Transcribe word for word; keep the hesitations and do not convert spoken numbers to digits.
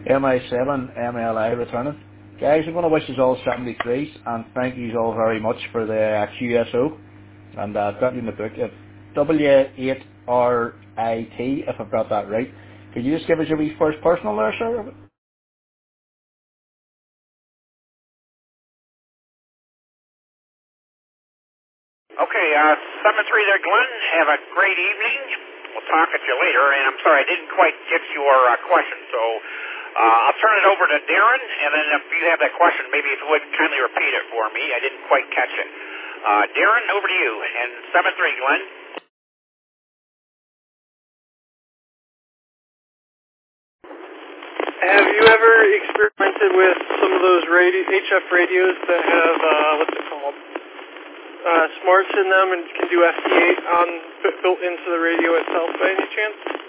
M I seven M L I returning. Guys, I'm going to wish you all seventy-threes and thank you all very much for the uh, Q S O. And uh, I've got you in the book. It's W eight R I T, if I've got that right. Could you just give us your wee first personal there, sir? Okay, uh, seven three there, Glenn. Have a great evening. We'll talk at you later. And I'm sorry, I didn't quite get your uh, question, so uh, I'll turn it over to Darren. And then if you have that question, maybe if you would kindly repeat it for me. I didn't quite catch it. Uh, Darren, over to you. And seven three, Glenn. Have you ever experimented with some of those radio, H F radios that have, uh, what's it called, uh, smarts in them and can do F T eight on, built into the radio itself by any chance?